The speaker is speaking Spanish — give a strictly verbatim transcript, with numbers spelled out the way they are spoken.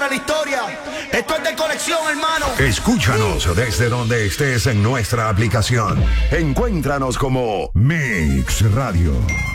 para la historia. Esto es de colección, hermano. Escúchanos desde donde estés en nuestra aplicación. Encuéntranos como Mix Radio.